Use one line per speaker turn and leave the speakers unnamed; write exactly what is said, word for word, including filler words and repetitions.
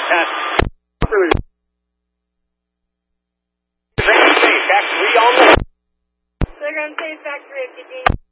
test. Really. They're going to say factory on the...
They're going to say factory at Eugene.